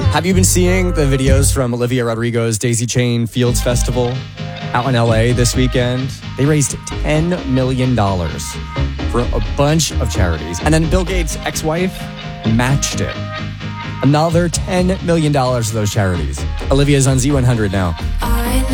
Have you been seeing the videos from Olivia Rodrigo's Daisy Chain Fields Festival out in LA this weekend? They raised $10 million for a bunch of charities. And then Bill Gates' ex-wife matched it. Another $10 million to those charities. Olivia's on Z100 now.